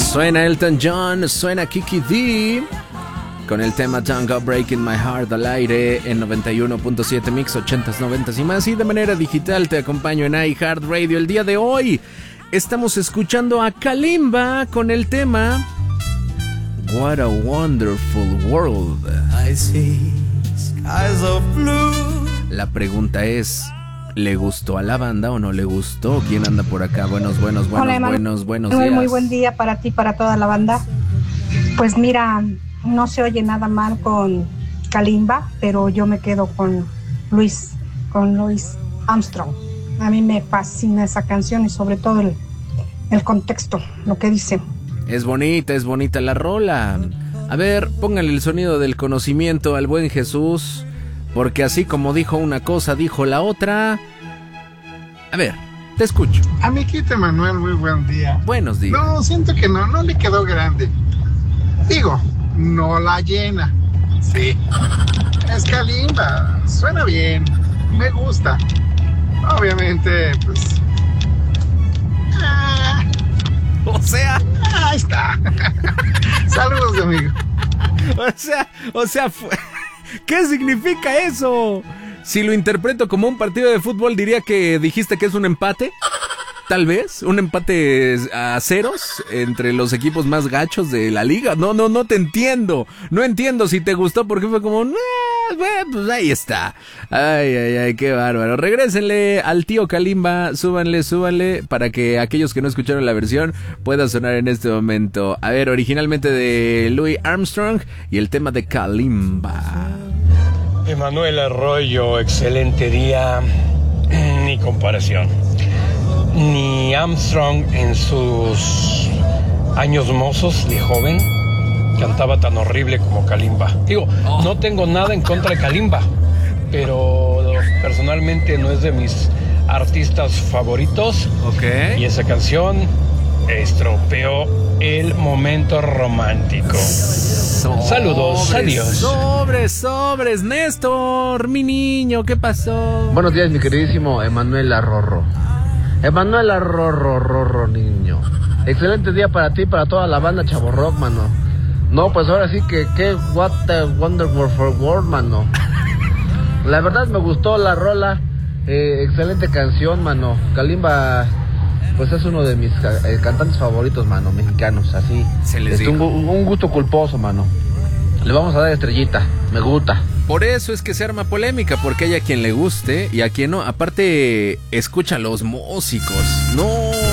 Suena Elton John, suena Kiki D con el tema Don't Go Breaking My Heart al aire en 91.7 Mix 80s, 90s y más. Y de manera digital te acompaño en iHeartRadio. El día de hoy estamos escuchando a Kalimba con el tema What a Wonderful World. I see skies of blue. La pregunta es, ¿le gustó a la banda o no le gustó? ¿Quién anda por acá? Buenos Hola, buenos días. Muy buen día para ti, para toda la banda. Pues mira, no se oye nada mal con Kalimba, pero yo me quedo con Louis Armstrong. A mí me fascina esa canción y sobre todo el contexto, lo que dice. Es bonita la rola. A ver, póngale el sonido del conocimiento al buen Jesús, porque así como dijo una cosa, dijo la otra. A ver, te escucho. Amiguito Emanuel, muy buen día. Buenos días. No, siento que no le quedó grande. Digo, no la llena. Sí. Es Kalimba, suena bien, me gusta. Obviamente, pues... O sea... Ahí está. Saludos, amigo. O sea, ¿qué significa eso? Si lo interpreto como un partido de fútbol, diría que dijiste que es un empate. Tal vez, un empate a ceros entre los equipos más gachos de la liga. No te entiendo. No entiendo si te gustó porque fue como... Bueno, pues ahí está. Ay, qué bárbaro. Regrésenle al tío Kalimba, súbanle para que aquellos que no escucharon la versión pueda sonar en este momento. A ver, originalmente de Louis Armstrong y el tema de Kalimba. Emanuel Arroyo, excelente día. Ni comparación. Ni Armstrong en sus años mozos de joven cantaba tan horrible como Kalimba. Digo, no tengo nada en contra de Kalimba, pero personalmente no es de mis artistas favoritos. Ok. Y esa canción estropeó el momento romántico. Saludos, adiós. Sobres, Néstor, mi niño, ¿qué pasó? Buenos días, mi queridísimo Emanuel Arrorro, niño. Excelente día para ti, para toda la banda Chavo Rock, mano. No, pues ahora sí que what a wonderful world, mano. La verdad me gustó la rola, excelente canción, mano. Kalimba, pues es uno de mis cantantes favoritos, mano, mexicanos, así. Se les dijo. Un gusto culposo, mano. Le vamos a dar estrellita, me gusta. Por eso es que se arma polémica, porque hay a quien le guste y a quien no. Aparte, escucha a los músicos. No.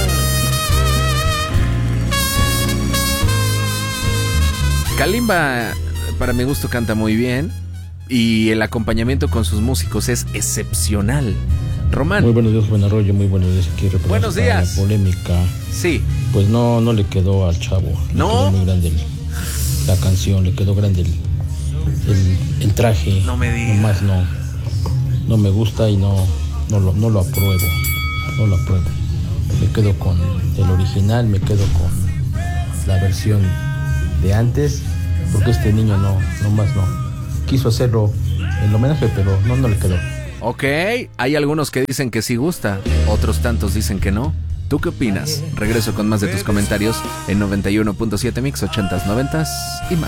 Kalimba, para mi gusto, canta muy bien. Y el acompañamiento con sus músicos es excepcional. Román. Muy buenos días, Buen Arroyo. Muy buenos días. Aquí buenos días. La polémica. Sí. Pues no le quedó al chavo. No. Le quedó muy grande la canción, le quedó grande el traje. No me digas. Nomás no me gusta y no lo apruebo. No lo apruebo. Me quedo con el original, me quedo con la versión de antes, porque este niño no quiso hacerlo el homenaje, pero no le quedó. Ok, hay algunos que dicen que sí gusta, otros tantos dicen que no. ¿Tú qué opinas? Regreso con más de tus comentarios en 91.7 Mix 80s, 90s y más.